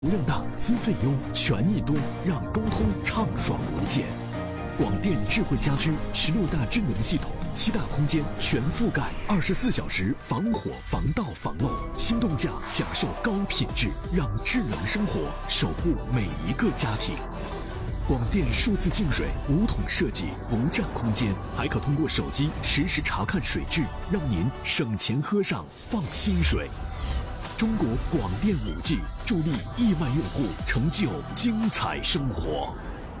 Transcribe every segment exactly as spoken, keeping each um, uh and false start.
流量大，资费优，权益多，让沟通畅爽无间。广电智慧家居十六大智能系统，七大空间全覆盖，二十四小时防火、防盗、防漏。心动价享受高品质，让智能生活守护每一个家庭。广电数字净水无桶设计，不占空间，还可通过手机实时查看水质，让您省钱喝上放心水。中国广电 五 G 助力亿万用户成就精彩生活。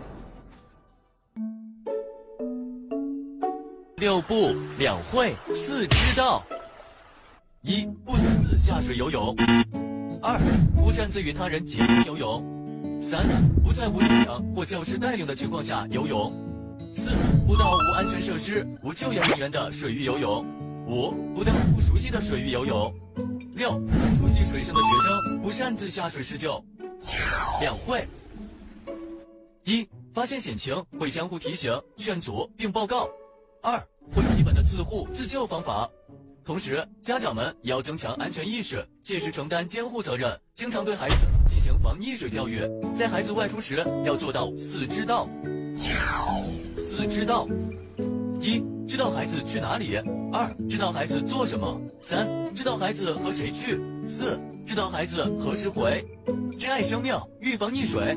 六不两会四知道：一、不私自下水游泳；二、不擅自与他人结伴游泳；三、不在无警长或教师带领的情况下游泳；四、不到无安全设施、无救援人员的水域游泳；五、不到不熟悉的水域游泳；六、不熟悉水深的学生不擅自下水施救。两会：一、发现险情会相互提醒、劝阻并报告；二、会基本的自护自救方法。同时，家长们也要增强安全意识，切实承担监护责任，经常对孩子进行防溺水教育。在孩子外出时，要做到四知道。四知道：一、知道孩子去哪里；二、知道孩子做什么；三、知道孩子和谁去；四、知道孩子何时回。珍爱生命，预防溺水。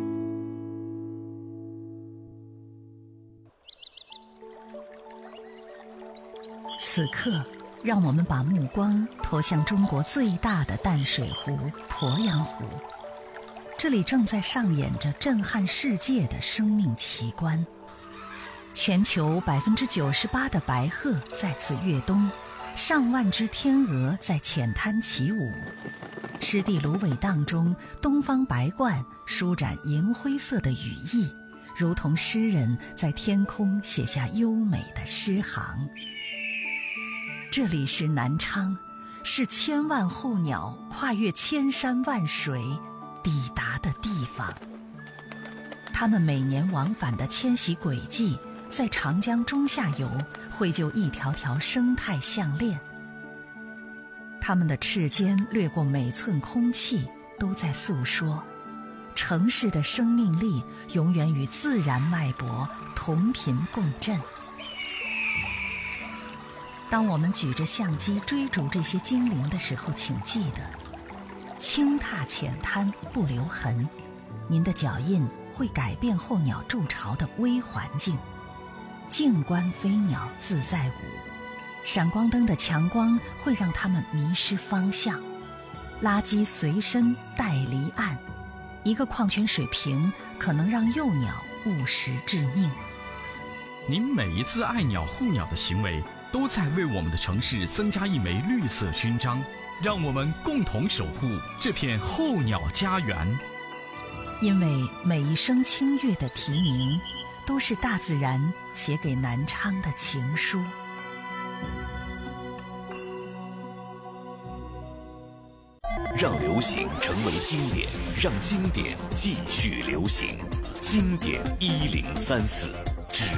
此刻，让我们把目光投向中国最大的淡水湖——鄱阳湖。这里正在上演着震撼世界的生命奇观。全球百分之九十八的白鹤在此跃冬，上万只天鹅在浅滩起舞。湿地芦苇荡中，东方白鹳舒展银灰色的羽翼，如同诗人在天空写下优美的诗行。这里是南昌，是千万候鸟跨越千山万水抵达的地方。它们每年往返的迁徙轨迹，在长江中下游绘就一条条生态项链。它们的翅尖掠过每寸空气，都在诉说城市的生命力永远与自然脉搏同频共振。当我们举着相机追逐这些精灵的时候，请记得轻踏浅滩不留痕，您的脚印会改变候鸟筑巢的微环境。静观飞鸟自在舞，闪光灯的强光会让它们迷失方向。垃圾随身带离岸，一个矿泉水瓶可能让幼鸟误食致命。 您每一次爱鸟护鸟的行为，都在为我们的城市增加一枚绿色勋章，让我们共同守护这片候鸟家园。 因为每一声清越的啼鸣，都是大自然写给南昌的情书。 让流行成为经典，让经典继续流行。经典一零三四。